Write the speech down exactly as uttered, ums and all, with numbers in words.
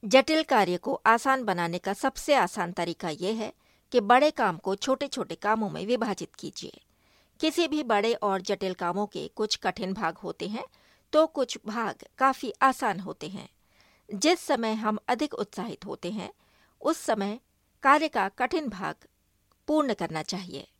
जटिल कार्य को आसान बनाने का सबसे आसान तरीका यह है कि बड़े काम को छोटे छोटे कामों में विभाजित कीजिए। किसी भी बड़े और जटिल कामों के कुछ कठिन भाग होते हैं तो कुछ भाग काफी आसान होते हैं। जिस समय हम अधिक उत्साहित होते हैं उस समय कार्य का कठिन भाग पूर्ण करना चाहिए।